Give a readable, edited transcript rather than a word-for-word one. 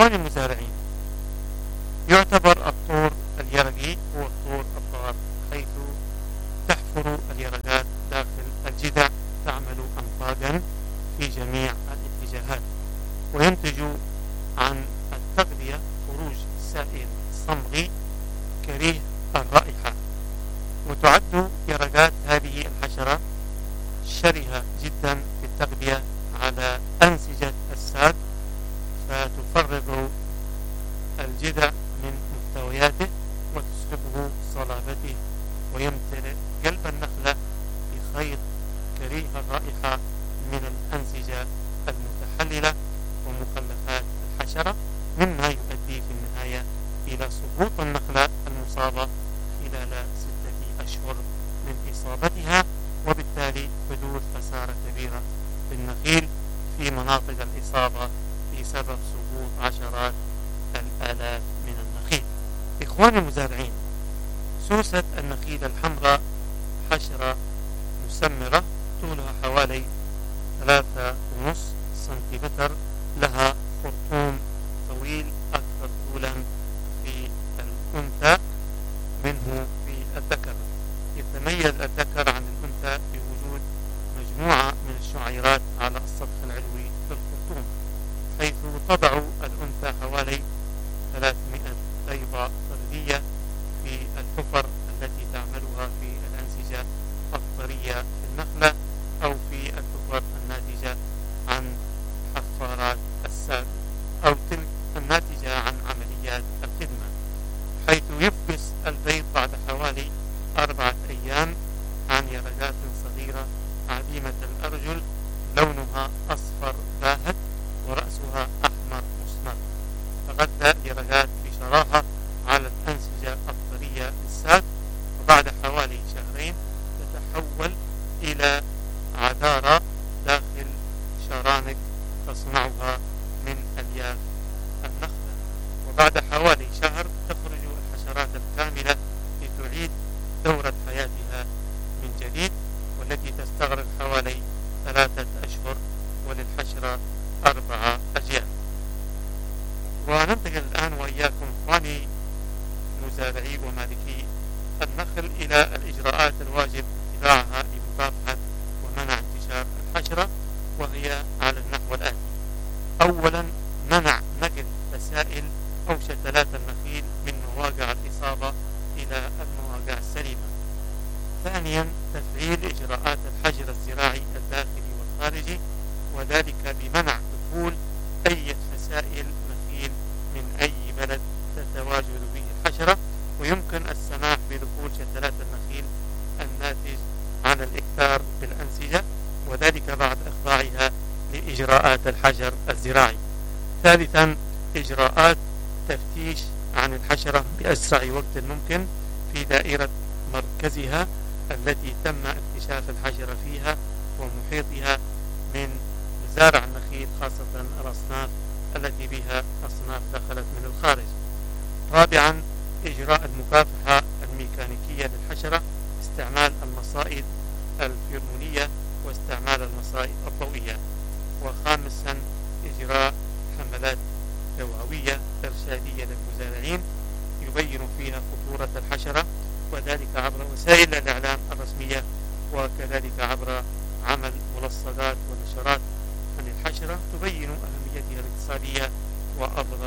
إخواني المزارعين، يعتبر الطور اليرقي هو الطور الضار، حيث تحفر اليرقات داخل الجذع، تعمل أنفاقا في جميع الاتجاهات، وينتج عن التغذية خروج سائل صمغي كريه الرائحة. وتعد يرقات هذه الحشرة شرهة جدا في التغذية على أنسجة الساد، فتفرغ الجذع من محتوياته وتسلبه صلابته، ويمتلئ قلب النخلة بخيط كريه الرائحة من الأنسجة المتحللة ومخلفات الحشرة، مما يؤدي في النهاية إلى سقوط النخلة المصابة خلال 6 أشهر من إصابتها، وبالتالي حدوث خسارة كبيرة بالنخيل في مناطق الإصابة بسبب سقوط عشرات الآلاف من النخيل. إخواني المزارعين، سوسة النخيل الحمراء حشرة مسمرة، طولها حوالي 3.5 سنتيمتر، لها خرطوم طويل أكثر طولا في الأنثى منه في الذكر. يتميز الذكر عن الأنثى بوجود مجموعة من الشعيرات على السطح العلوي للخرطوم، حيث تضع الأنثى حوالي 300 بيضة فردية في الحفر التي تعملها في الأنسجة الطرية في النخلة أو في الحفر الناتجة عن حفارات الساد أو تلك الناتجة عن عمليات الخدمة، حيث يفقس البيض بعد حوالي 4 أيام عن يرقات صغيرة عديمة الأرجل، لونها أصفر باهت ورأسها أحمر مسمر. تغذى اليرقات بشراهة على الأنسجة الطرية للساد، وبعد حوالي 2 شهر تتحول إلى عذارى داخل شرانق تصنعها من ألياف النخلة، وبعد حوالي 1 شهر تخرج الحشرات الكاملة لتعيد دورة حياتها من جديد، والتي تستغرق حوالي 3 أشهر، وللحشرة 4 أجيال. وننتقل الآن وإياكم إخواني مزارعي ومالكي النخل إلى الإجراءات الواجب اتباعها لمكافحة ومنع انتشار الحشرة، وهي على النحو الآتي: أولا، منع نقل فسائل أو شتلات النخيل من مواقع الإصابة إلى المواقع السليمة. ثانيا، تفعيل إجراءات الحجر الزراعي الداخلي والخارجي، وذلك بمنع دخول أي فسائل نخيل من أي بلد تتواجد به الحشرة، ويمكن السماح بدخول شتلات النخيل الناتج عن الإكثار بالأنسجة، وذلك بعد إخضاعها لإجراءات الحجر الزراعي. ثالثا، إجراءات تفتيش عن الحشرة بأسرع وقت ممكن في دائرة مركزها التي تم اكتشاف الحشرة فيها ومحيطها من مزارع النخيل، خاصة الأصناف التي بها أصناف دخلت من الخارج. رابعا، إجراء المكافحة الميكانيكية للحشرة، استعمال المصائد الفيرمونية واستعمال المصائد الضوئية. وخامسا، إجراء حملات توعوية إرشادية للمزارعين يبين فيها خطورة الحشرة، وذلك عبر وسائل الإعلام الرسمية، وكذلك عبر عمل ملصقات ونشرات عن الحشرة تبين أهميتها الاقتصادية وأضرارها